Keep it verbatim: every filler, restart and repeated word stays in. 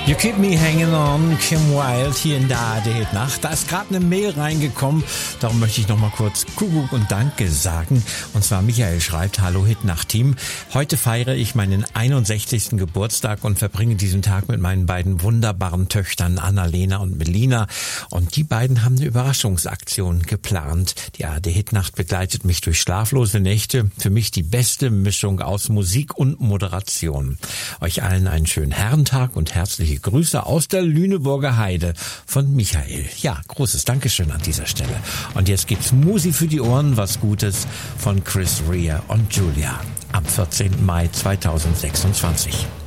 You Keep Me Hanging On, Kim Wilde hier in der A R D-Hit-Nacht. Da ist gerade eine Mail reingekommen, darum möchte ich noch mal kurz Kuckuck und Danke sagen. Und zwar Michael schreibt: Hallo Hit-Nacht-Team, heute feiere ich meinen einundsechzigsten Geburtstag und verbringe diesen Tag mit meinen beiden wunderbaren Töchtern Annalena und Melina. Und die beiden haben eine Überraschungsaktion geplant. Die A R D-Hit-Nacht begleitet mich durch schlaflose Nächte. Für mich die beste Mischung aus Musik und Moderation. Euch allen einen schönen Herrentag und herzliche Grüße aus der Lüneburger Heide von Michael. Ja, großes Dankeschön an dieser Stelle. Und jetzt gibt's Musi für die Ohren, was Gutes von Chris Rea und Julia am vierzehnten Mai zweitausendsechsundzwanzig.